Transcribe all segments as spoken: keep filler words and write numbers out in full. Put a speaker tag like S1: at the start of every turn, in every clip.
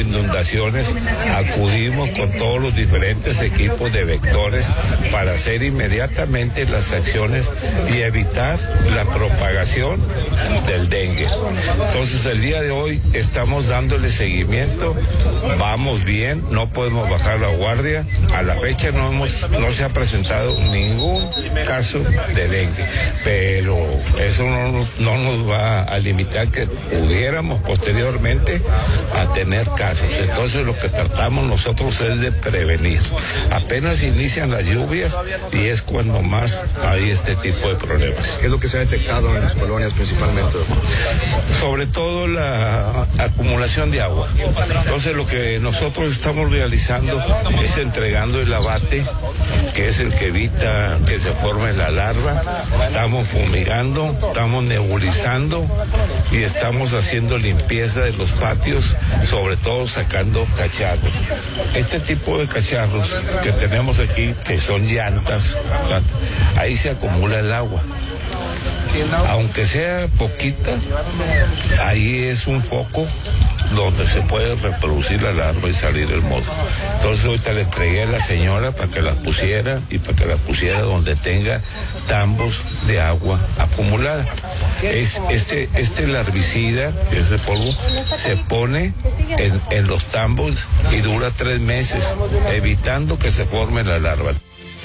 S1: inundaciones, acudimos con todos los diferentes equipos de vectores para hacer inmediatamente las acciones y evitar la propagación del dengue. Entonces el día de hoy estamos dándole seguimiento, vamos bien, no podemos bajar la guardia. A la fecha no hemos, no se ha presentado ningún caso de dengue, pero eso no, no nos va a limitar que pudiéramos posteriormente a tener casos. Entonces lo que tratamos nosotros es de prevenir. Apenas inician las lluvias y es cuando más hay este tipo de problemas.
S2: ¿Qué es lo que se ha detectado en las colonias principalmente?
S1: Sobre todo la acumulación de agua. Entonces lo que nosotros estamos realizando es entregando el abate, que es el que evita que se forme la larva. Estamos fumigando, estamos nebulizando y estamos haciendo limpieza de los patios, sobre todo sacando cacharros. Este tipo de cacharros que tenemos aquí, que son llantas, ahí se acumula el agua. Aunque sea poquita, ahí es un foco donde se puede reproducir la larva y salir el mosco. Entonces ahorita le entregué a la señora para que la pusiera y para que la pusiera donde tenga tambos de agua acumulada. Es, este, este larvicida, ese polvo, se pone en, en los tambos y dura tres meses, evitando que se forme la larva.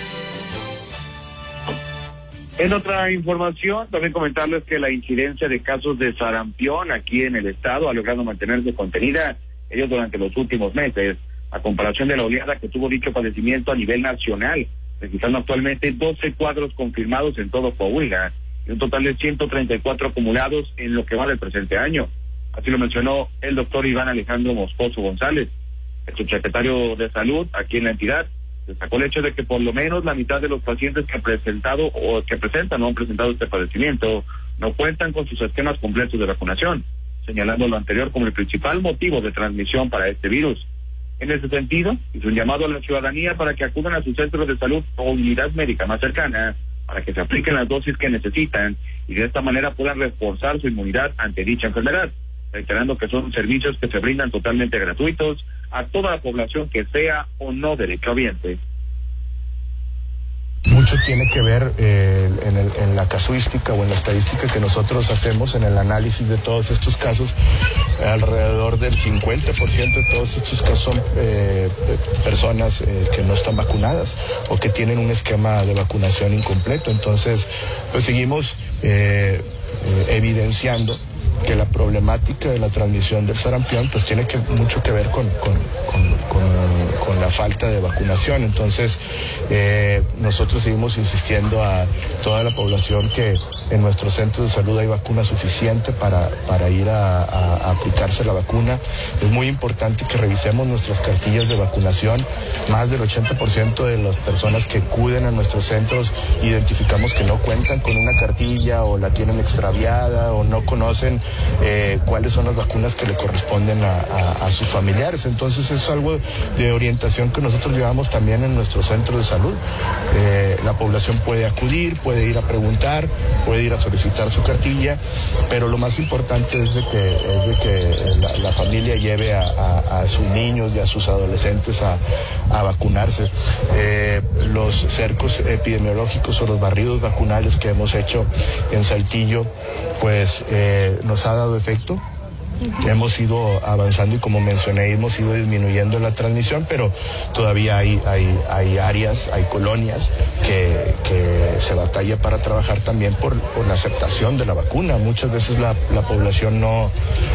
S3: En otra información, también comentarles que la incidencia de casos de sarampión aquí en el estado ha logrado mantenerse contenida, ellos durante los últimos meses, a comparación de la oleada que tuvo dicho padecimiento a nivel nacional, registrando actualmente doce cuadros confirmados en todo Coahuila y un total de ciento treinta y cuatro acumulados en lo que va del presente año. Así lo mencionó el doctor Iván Alejandro Moscoso González, el subsecretario de Salud aquí en la entidad. Destacó el hecho de que por lo menos la mitad de los pacientes que han presentado o que presentan o han presentado este padecimiento no cuentan con sus esquemas completos de vacunación, señalando lo anterior como el principal motivo de transmisión para este virus. En ese sentido, hizo un llamado a la ciudadanía para que acudan a sus centros de salud o unidad médica más cercana para que se apliquen las dosis que necesitan y de esta manera puedan reforzar su inmunidad ante dicha enfermedad, reiterando que son servicios que se brindan totalmente gratuitos a toda la población que sea o no derechohabiente.
S4: Mucho tiene que ver eh, en, el, en la casuística o en la estadística que nosotros hacemos en el análisis de todos estos casos. Alrededor del cincuenta por ciento de todos estos casos son eh, personas eh, que no están vacunadas o que tienen un esquema de vacunación incompleto. Entonces, pues seguimos eh, eh, evidenciando que la problemática de la transmisión del sarampión pues tiene que, mucho que ver con, con, con, con, con la falta de vacunación. Entonces eh, nosotros seguimos insistiendo a toda la población que en nuestros centros de salud hay vacuna suficiente para, para ir a, a, a aplicarse la vacuna. Es muy importante que revisemos nuestras cartillas de vacunación. Más del ochenta por ciento de las personas que acuden a nuestros centros identificamos que no cuentan con una cartilla o la tienen extraviada o no conocen Eh, cuáles son las vacunas que le corresponden a, a, a sus familiares. Entonces es algo de orientación que nosotros llevamos también en nuestro centro de salud. Eh, la población puede acudir, puede ir a preguntar, puede ir a solicitar su cartilla, pero lo más importante es de que, es de que la, la familia lleve a, a, a sus niños y a sus adolescentes a, a vacunarse. Eh, los cercos epidemiológicos o los barridos vacunales que hemos hecho en Saltillo, pues eh, nos ha dado efecto. Hemos ido avanzando y, como mencioné, hemos ido disminuyendo la transmisión, pero todavía hay, hay, hay áreas, hay colonias que, que se batalla para trabajar también por, por la aceptación de la vacuna. Muchas veces la, la población no,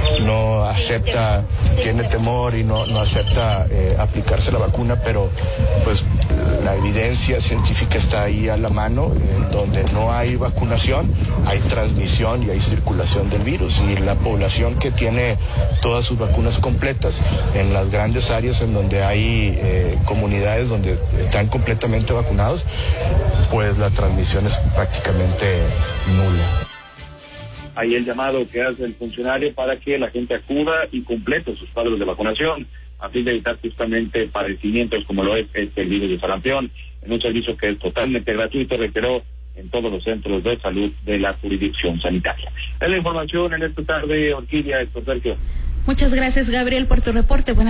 S4: no acepta, tiene temor y no, no acepta eh, aplicarse la vacuna, pero pues la evidencia científica está ahí a la mano. En donde no hay vacunación, hay transmisión y hay circulación del virus, y la población que tiene todas sus vacunas completas en las grandes áreas en donde hay eh, comunidades donde están completamente vacunados, pues la transmisión es prácticamente nula.
S3: Ahí el llamado que hace el funcionario para que la gente acuda y complete sus cuadros de vacunación a fin de evitar justamente padecimientos como lo es este virus de sarampión, en un servicio que es totalmente gratuito, reiteró, en todos los centros de salud de la jurisdicción sanitaria. Es la información en esta tarde, Orquídea, Héctor Sergio.
S5: Muchas gracias, Gabriel, por tu reporte. Buenas